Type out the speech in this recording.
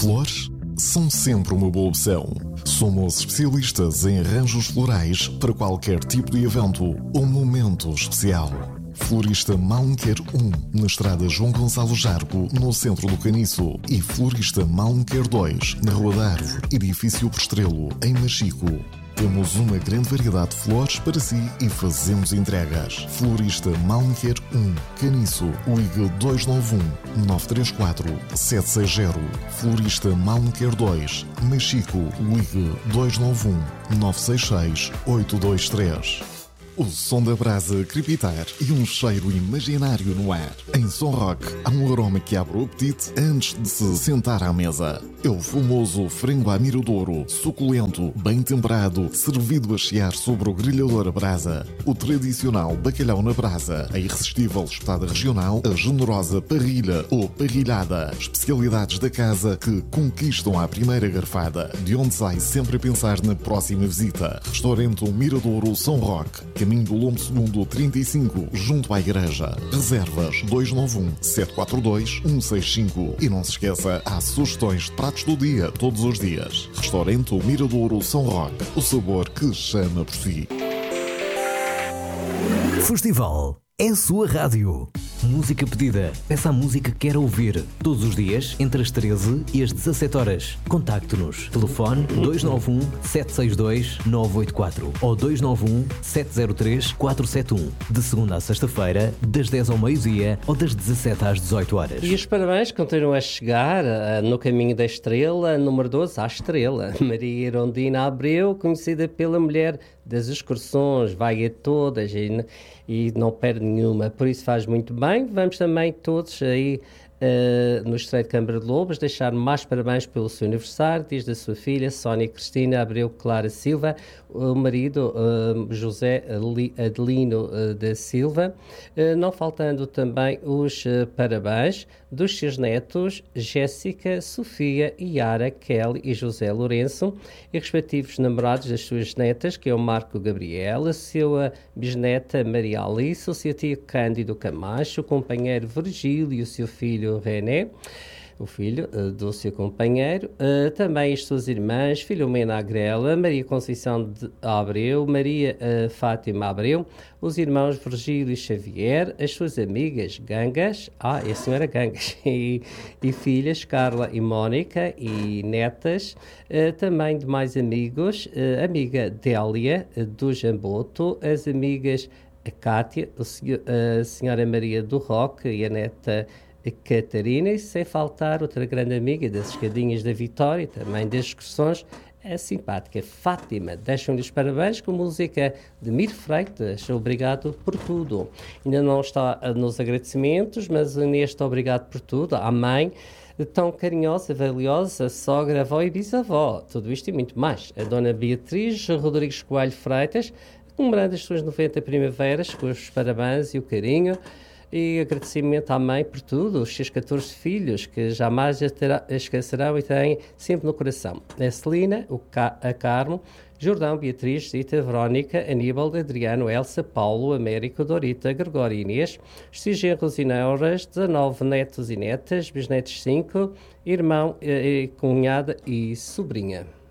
Flores são sempre uma boa opção. Somos especialistas em arranjos florais para qualquer tipo de evento ou momento especial. Florista Malmequer 1, na estrada João Gonçalo Jargo, no centro do Caniço. E Florista Malmequer 2, na Rua da Árvore, edifício Prestrelo, em Machico. Temos uma grande variedade de flores para si e fazemos entregas. Florista Malmequer 1, Caniço, ligue 291-934-760. Florista Malmequer 2, Machico, ligue 291-966-823. O som da brasa crepitar e um cheiro imaginário no ar. Em Som Rock há um aroma que abre o apetite antes de se sentar à mesa. É o famoso frango à miradouro, suculento, bem temperado, servido a chiar sobre o grelhador a brasa. O tradicional bacalhau na brasa, a irresistível espetada regional, a generosa parrilha ou parrilhada. Especialidades da casa que conquistam à primeira garfada, de onde sai sempre a pensar na próxima visita. Restaurante Miradouro Som Rock, caminho do Lombo Segundo 35, junto à igreja. Reservas 291-742-165. E não se esqueça, há sugestões de pratos do dia, todos os dias. Restaurante Miradouro Som Rock, o sabor que chama por si. Festival é a sua rádio. Música pedida. Peça a música que quer ouvir. Todos os dias, entre as 13 e as 17 horas. Contacte-nos. Telefone 291-762-984 ou 291-703-471. De segunda a sexta-feira, das 10 ao meio-dia ou das 17 às 18 horas. E os parabéns continuam a chegar no caminho da estrela, número 12, à estrela. Maria Irondina Abreu, conhecida pela mulher das excursões, vai a todas e não perde nenhuma, por isso faz muito bem. Vamos também todos aí no Estreito de Câmara de Lobos deixar mais parabéns pelo seu aniversário, diz da sua filha Sónia Cristina Abreu Clara Silva, o marido José Adelino da Silva, não faltando também os parabéns dos seus netos Jéssica, Sofia, Yara, Kelly e José Lourenço, e respectivos namorados das suas netas, que é o Marco Gabriel, a sua bisneta Maria Alice, o seu tio Cândido Camacho, o companheiro Virgílio e o seu filho René, o filho do seu companheiro, também as suas irmãs, Filomena Agrela, Maria Conceição de Abreu, Maria Fátima Abreu, os irmãos Virgílio Xavier, as suas amigas Gangas, a senhora Gangas, e filhas Carla e Mónica, e netas, também de mais amigos, amiga Délia do Jamboto, as amigas a Cátia, a senhora Maria do Roque e a neta Catarina, e sem faltar outra grande amiga das escadinhas da Vitória, também das excursões, a simpática Fátima. Deixam-lhe os parabéns com música de Mir Freitas. Obrigado por tudo. Ainda não está nos agradecimentos, mas neste obrigado por tudo, à mãe, tão carinhosa, valiosa, sogra, avó e bisavó. Tudo isto e muito mais. A dona Beatriz Rodrigues Coelho Freitas, comemorando as suas 90 primaveras, com os parabéns e o carinho. E agradecimento à mãe por tudo, os seus 14 filhos, que jamais esquecerão e têm sempre no coração. A Celina, a Carmo, Jordão, Beatriz, Zita, Verónica, Aníbal, Adriano, Elsa, Paulo, Américo, Dorita, Gregório e Inês, os seus genros e neuras, 19 netos e netas, bisnetos 5, irmão, cunhada e sobrinha.